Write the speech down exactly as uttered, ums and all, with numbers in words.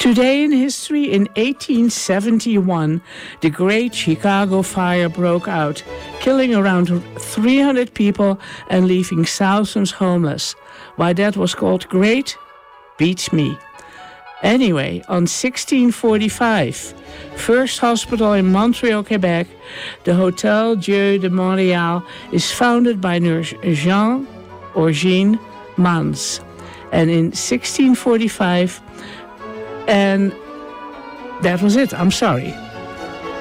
Today in history, in eighteen seventy-one, the Great Chicago Fire broke out, killing around three hundred people and leaving thousands homeless. Why that was called great beats me. Anyway, on sixteen forty-five, first hospital in Montreal, Quebec, the Hotel Dieu de Montréal, is founded by nurse Jean or Jean Mans. And in sixteen forty-five, and that was it. I'm sorry.